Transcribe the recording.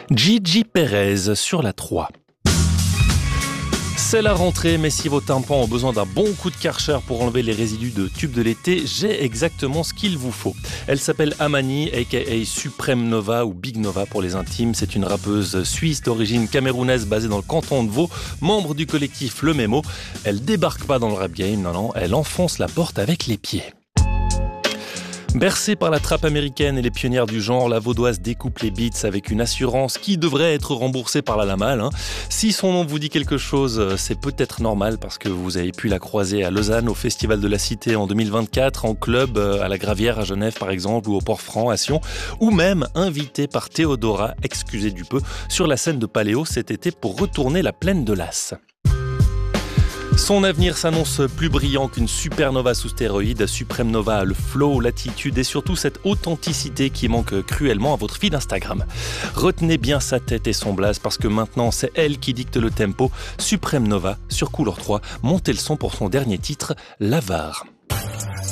Gigi Pérez sur la 3. C'est la rentrée, mais si vos tympans ont besoin d'un bon coup de Karcher pour enlever les résidus de tubes de l'été, j'ai exactement ce qu'il vous faut. Elle s'appelle Amani, aka Supreme Nova ou Big Nova pour les intimes. C'est une rappeuse suisse d'origine camerounaise basée dans le canton de Vaud, membre du collectif Le Mémo. Elle débarque pas dans le rap game, non, elle enfonce la porte avec les pieds. Bercée par la trappe américaine et les pionnières du genre, la vaudoise découpe les beats avec une assurance qui devrait être remboursée par la Lamal. Si son nom vous dit quelque chose, c'est peut-être normal parce que vous avez pu la croiser à Lausanne, au Festival de la Cité en 2024, en club à la Gravière à Genève par exemple, ou au Port-Franc à Sion, ou même invitée par Théodora, excusez du peu, sur la scène de Paléo cet été pour retourner la plaine de l'As. Son avenir s'annonce plus brillant qu'une supernova sous stéroïdes. Supreme Nova a le flow, l'attitude et surtout cette authenticité qui manque cruellement à votre feed Instagram. Retenez bien sa tête et son blaze parce que maintenant c'est elle qui dicte le tempo. Supreme Nova sur Couleur 3, montez le son pour son dernier titre, L'Avare.